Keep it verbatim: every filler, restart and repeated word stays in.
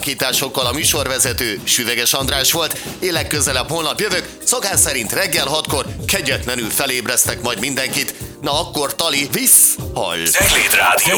alakításokkal a műsorvezető Süveges András volt. Én legközelebb holnap jövök, szokás szerint reggel hatkor kegyetlenül felébresztek majd mindenkit. Na akkor Tali, visz, hall! Cegléd Rádió.